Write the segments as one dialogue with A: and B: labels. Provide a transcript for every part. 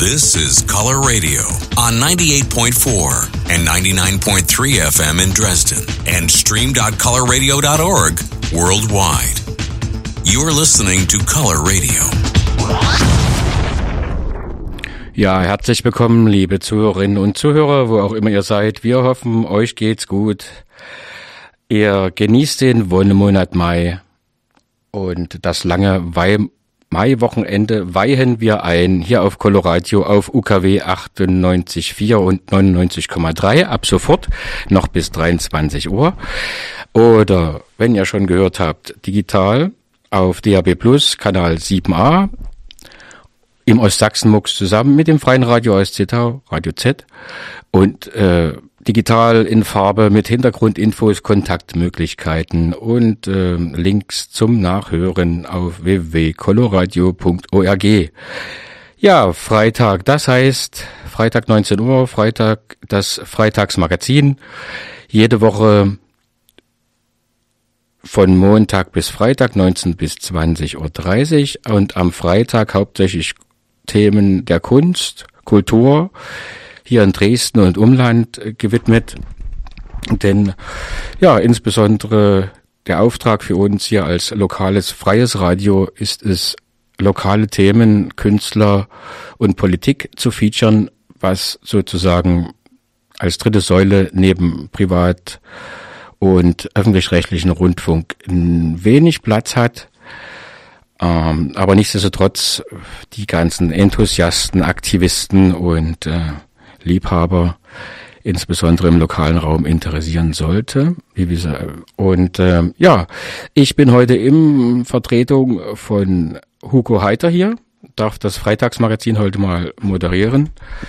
A: This is Color Radio on 98.4 and 99.3 FM in Dresden and stream.colorradio.org worldwide. You're listening to Color Radio.
B: Ja, herzlich willkommen, liebe Zuhörerinnen und Zuhörer, wo auch immer ihr seid. Wir hoffen, euch geht's gut. Ihr genießt den Wonnemonat Mai und das lange Mai-Wochenende weihen wir ein hier auf Coloradio auf UKW 98,4 und 99,3 ab sofort noch bis 23 Uhr. Oder, wenn ihr schon gehört habt, digital auf DAB Plus Kanal 7a im Ostsachsen-Mux zusammen mit dem Freien Radio aus Zittau, Radio Z und digital in Farbe mit Hintergrundinfos, Kontaktmöglichkeiten und Links zum Nachhören auf www.coloradio.org. Ja, Freitag, das heißt Freitag 19 Uhr, Freitag das Freitagsmagazin. Jede Woche von Montag bis Freitag 19 bis 20.30 Uhr und am Freitag hauptsächlich Themen der Kunst, Kultur, hier in Dresden und Umland gewidmet. Denn ja, insbesondere der Auftrag für uns hier als lokales freies Radio ist es, lokale Themen, Künstler und Politik zu featuren, was sozusagen als dritte Säule neben Privat- und öffentlich-rechtlichen Rundfunk wenig Platz hat. Aber nichtsdestotrotz die ganzen Enthusiasten, Aktivisten und Liebhaber insbesondere im lokalen Raum interessieren sollte. Und ja, ich bin heute in Vertretung von Hugo Heiter hier, darf das Freitagsmagazin heute mal moderieren.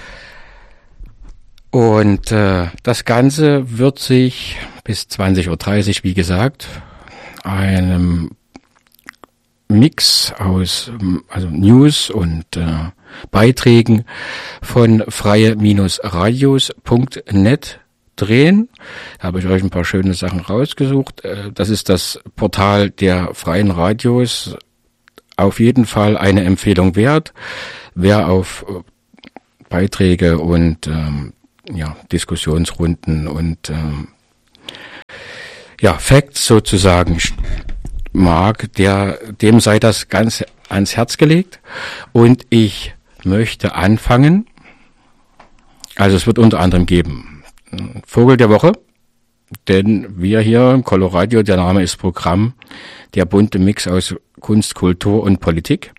B: Und das Ganze wird sich bis 20.30 Uhr, wie gesagt, einem Mix aus News und Beiträgen von freie-radios.net drehen. Da habe ich euch ein paar schöne Sachen rausgesucht. Das ist das Portal der freien Radios. Auf jeden Fall eine Empfehlung wert. Wer auf Beiträge und Diskussionsrunden und Facts sozusagen mag, dem sei das ganz ans Herz gelegt. Und ich möchte anfangen. Also es wird unter anderem geben Vogel der Woche, denn wir hier im Coloradio, der Name ist Programm, der bunte Mix aus Kunst, Kultur und Politik.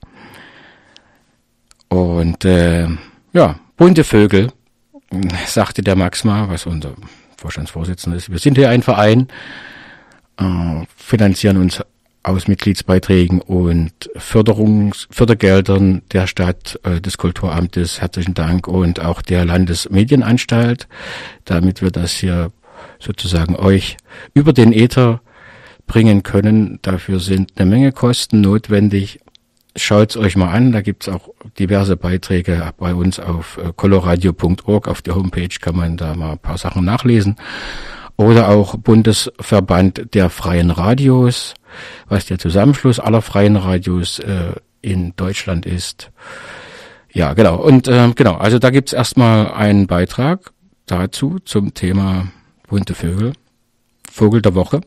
B: Und bunte Vögel, sagte der Max mal, was unser Vorstandsvorsitzender ist. Wir sind hier ein Verein, finanzieren uns aus Mitgliedsbeiträgen und Fördergeldern der Stadt, des Kulturamtes, herzlichen Dank, und auch der Landesmedienanstalt, damit wir das hier sozusagen euch über den Äther bringen können. Dafür sind eine Menge Kosten notwendig. Schaut's euch mal an, da gibt's auch diverse Beiträge bei uns auf coloradio.org. Auf der Homepage kann man da mal ein paar Sachen nachlesen. Oder auch Bundesverband der freien Radios, was der Zusammenschluss aller freien Radios in Deutschland ist. Ja, genau. Und also da gibt's erstmal einen Beitrag dazu zum Thema bunte Vögel. Vogel der Woche.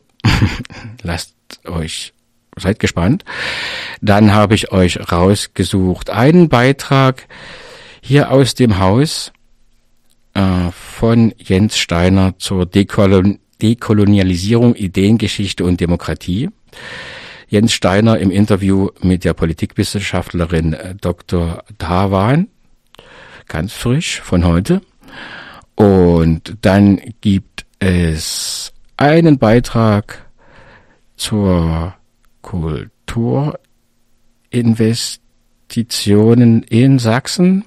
B: Seid gespannt. Dann habe ich euch rausgesucht einen Beitrag hier aus dem Haus von Jens Steiner zur Dekolonialisierung, Ideengeschichte und Demokratie. Jens Steiner im Interview mit der Politikwissenschaftlerin Dr. Dhawan, ganz frisch von heute. Und dann gibt es einen Beitrag zur Kulturinvestitionen in Sachsen,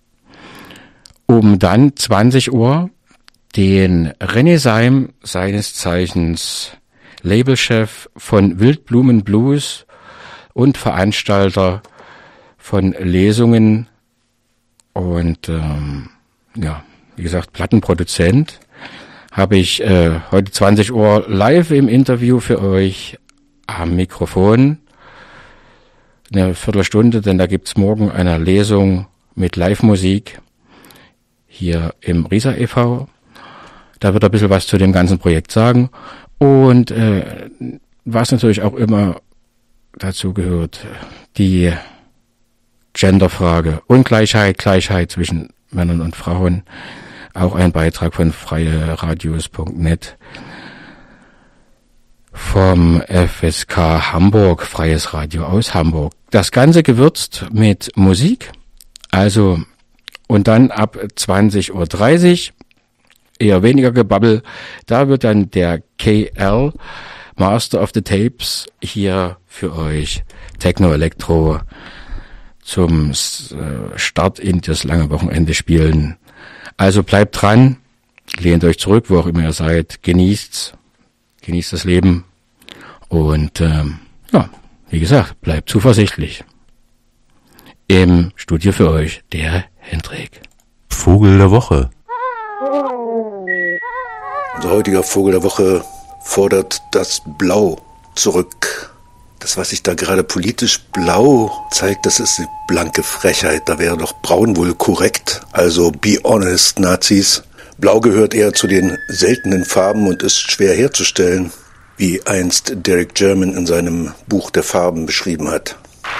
B: um dann 20 Uhr den René Seim, seines Zeichens Labelchef von Wildblumen Blues und Veranstalter von Lesungen und wie gesagt Plattenproduzent, habe ich heute 20 Uhr live im Interview für euch am Mikrofon. Eine Viertelstunde, denn da gibt's morgen eine Lesung mit Live-Musik hier im Riesa e.V. Da wird er ein bisschen was zu dem ganzen Projekt sagen. Und was natürlich auch immer dazu gehört, die Genderfrage, Ungleichheit, Gleichheit zwischen Männern und Frauen. Auch ein Beitrag von freieradios.net vom FSK Hamburg, Freies Radio aus Hamburg. Das Ganze gewürzt mit Musik, also und dann ab 20:30 Uhr, eher weniger Gebabbel, da wird dann der KL, Master of the Tapes, hier für euch Techno Elektro zum Start in das lange Wochenende spielen. Also bleibt dran, lehnt euch zurück, wo auch immer ihr seid, genießt das Leben und ja, wie gesagt, bleibt zuversichtlich. Im Studio für euch, der Hendrik.
C: Vogel der Woche.
D: Unser heutiger Vogel der Woche fordert das Blau zurück. Das, was sich da gerade politisch blau zeigt, das ist die blanke Frechheit. Da wäre doch braun wohl korrekt. Also be honest, Nazis. Blau gehört eher zu den seltenen Farben und ist schwer herzustellen, wie einst Derek German in seinem Buch der Farben beschrieben hat.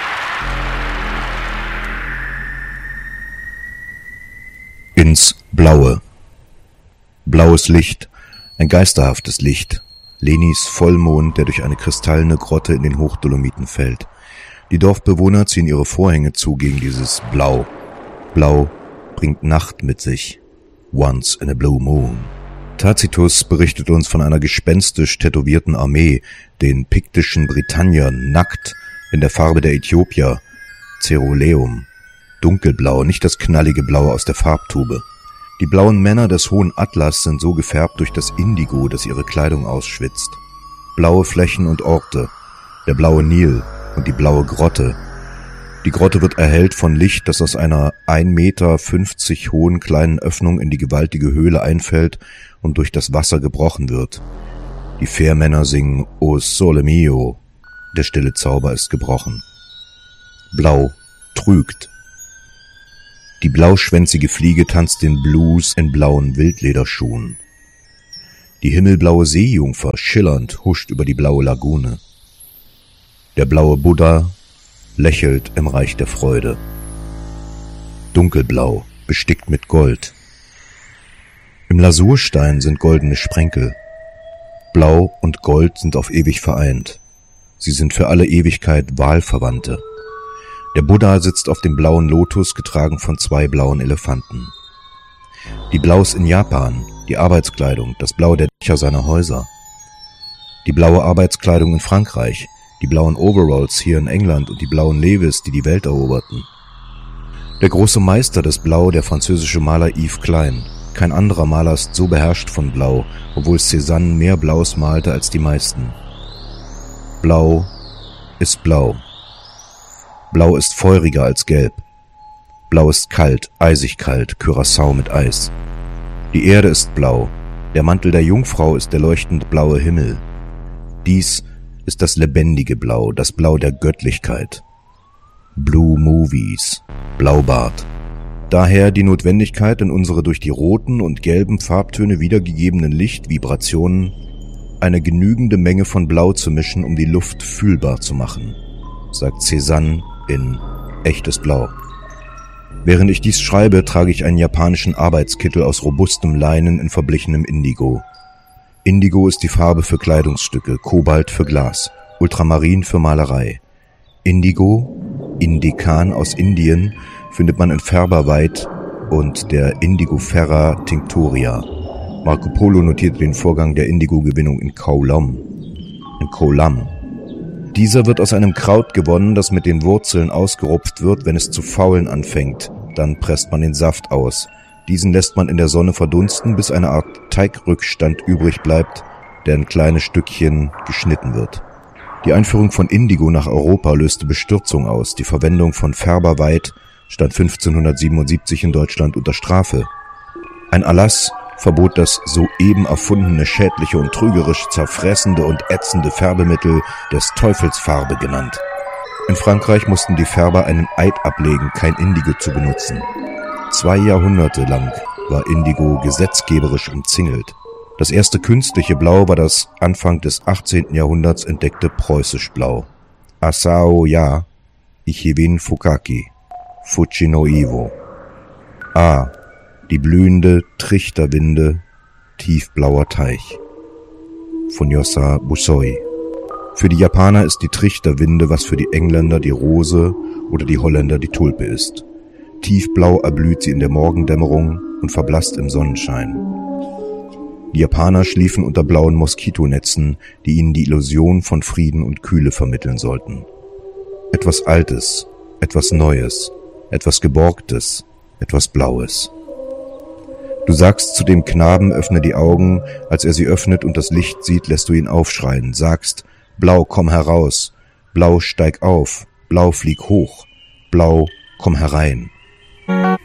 C: Ins Blaue. Blaues Licht, ein geisterhaftes Licht. Lenis Vollmond, der durch eine kristallene Grotte in den Hochdolomiten fällt. Die Dorfbewohner ziehen ihre Vorhänge zu gegen dieses Blau. Blau bringt Nacht mit sich. Once in a blue moon. Tacitus berichtet uns von einer gespenstisch tätowierten Armee, den piktischen Britanniern, nackt, in der Farbe der Äthiopier, Ceruleum. Dunkelblau, nicht das knallige Blau aus der Farbtube. Die blauen Männer des Hohen Atlas sind so gefärbt durch das Indigo, das ihre Kleidung ausschwitzt. Blaue Flächen und Orte, der blaue Nil und die blaue Grotte. Die Grotte wird erhellt von Licht, das aus einer 1,50 Meter hohen kleinen Öffnung in die gewaltige Höhle einfällt und durch das Wasser gebrochen wird. Die Fährmänner singen O Sole Mio, der stille Zauber ist gebrochen. Blau trügt. Die blauschwänzige Fliege tanzt den Blues in blauen Wildlederschuhen. Die himmelblaue Seejungfer schillernd huscht über die blaue Lagune. Der blaue Buddha lächelt im Reich der Freude. Dunkelblau, bestickt mit Gold. Im Lasurstein sind goldene Sprenkel. Blau und Gold sind auf ewig vereint. Sie sind für alle Ewigkeit Wahlverwandte. Der Buddha sitzt auf dem blauen Lotus, getragen von 2 blauen Elefanten. Die Blaus in Japan, die Arbeitskleidung, das Blau der Dächer seiner Häuser. Die blaue Arbeitskleidung in Frankreich, die blauen Overalls hier in England und die blauen Levis, die die Welt eroberten. Der große Meister des Blau, der französische Maler Yves Klein. Kein anderer Maler ist so beherrscht von Blau, obwohl Cézanne mehr Blaus malte als die meisten. Blau ist blau. Blau ist feuriger als Gelb. Blau ist kalt, eisig kalt, Curaçao mit Eis. Die Erde ist blau. Der Mantel der Jungfrau ist der leuchtend blaue Himmel. Dies ist das lebendige Blau, das Blau der Göttlichkeit. Blue Movies, Blaubart. Daher die Notwendigkeit, in unsere durch die roten und gelben Farbtöne wiedergegebenen Lichtvibrationen eine genügende Menge von Blau zu mischen, um die Luft fühlbar zu machen, sagt Cézanne in Echtes Blau. Während ich dies schreibe, trage ich einen japanischen Arbeitskittel aus robustem Leinen in verblichenem Indigo. Indigo ist die Farbe für Kleidungsstücke, Kobalt für Glas, Ultramarin für Malerei. Indigo, Indikan aus Indien, findet man in Färberweid und der Indigofera tinctoria. Marco Polo notierte den Vorgang der Indigo-Gewinnung in Kolam. Dieser wird aus einem Kraut gewonnen, das mit den Wurzeln ausgerupft wird, wenn es zu faulen anfängt. Dann presst man den Saft aus. Diesen lässt man in der Sonne verdunsten, bis eine Art Teigrückstand übrig bleibt, der in kleine Stückchen geschnitten wird. Die Einführung von Indigo nach Europa löste Bestürzung aus. Die Verwendung von Färberweid stand 1577 in Deutschland unter Strafe. Ein Erlass verbot das soeben erfundene, schädliche und trügerisch zerfressende und ätzende Färbemittel des Teufelsfarbe genannt. In Frankreich mussten die Färber einen Eid ablegen, kein Indigo zu benutzen. 2 Jahrhunderte lang war Indigo gesetzgeberisch umzingelt. Das erste künstliche Blau war das Anfang des 18. Jahrhunderts entdeckte preußisch Blau. Asao ya, Ichiwin Fukaki, Fuchi no Iwo. Die blühende Trichterwinde, tiefblauer Teich. Funyosa Busoi. Für die Japaner ist die Trichterwinde, was für die Engländer die Rose oder die Holländer die Tulpe ist. Tiefblau erblüht sie in der Morgendämmerung und verblasst im Sonnenschein. Die Japaner schliefen unter blauen Moskitonetzen, die ihnen die Illusion von Frieden und Kühle vermitteln sollten. Etwas Altes, etwas Neues, etwas Geborgtes, etwas Blaues. Du sagst zu dem Knaben, öffne die Augen, als er sie öffnet und das Licht sieht, lässt du ihn aufschreien, sagst, Blau, komm heraus, Blau, steig auf, Blau, flieg hoch, Blau, komm herein.